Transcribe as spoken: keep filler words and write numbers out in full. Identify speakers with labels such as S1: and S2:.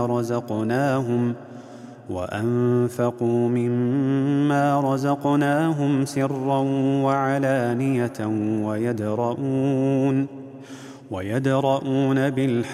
S1: رزقناهم وأنفقوا مما رزقناهم سرا وعلانية ويدرؤون, ويدرؤون بالحق